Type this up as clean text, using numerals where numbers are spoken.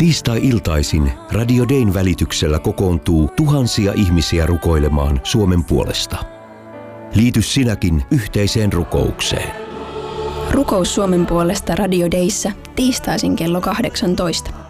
Tiistai-iltaisin Radio Dayn välityksellä kokoontuu tuhansia ihmisiä rukoilemaan Suomen puolesta. Liity sinäkin yhteiseen rukoukseen. Rukous Suomen puolesta Radio Dayssä tiistaisin kello 18.